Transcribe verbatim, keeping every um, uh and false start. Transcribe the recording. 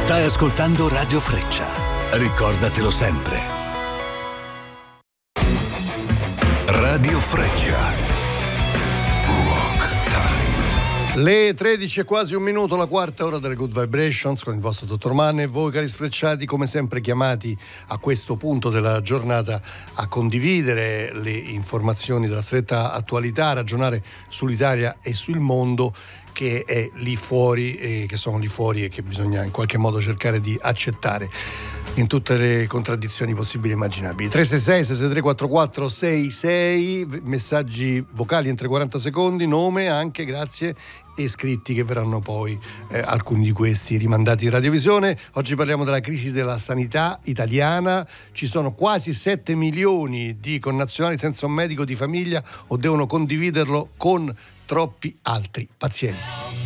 Stai ascoltando Radio Freccia. Ricordatelo sempre. Radio Freccia. Rock Time. Le tredici e quasi un minuto, la quarta ora delle Good Vibrations con il vostro dottor Manne e voi cari sfrecciati, come sempre chiamati a questo punto della giornata a condividere le informazioni della stretta attualità, a ragionare sull'Italia e sul mondo che è lì fuori, e che sono lì fuori e che bisogna in qualche modo cercare di accettare in tutte le contraddizioni possibili e immaginabili. tre sei sei sei sei tre quattro quattro sei sei, messaggi vocali entro quaranta secondi, nome anche, grazie, e scritti che verranno poi eh, alcuni di questi rimandati in radiovisione. Oggi parliamo della crisi della sanità italiana. Ci sono quasi sette milioni di connazionali senza un medico di famiglia o devono condividerlo con troppi altri pazienti.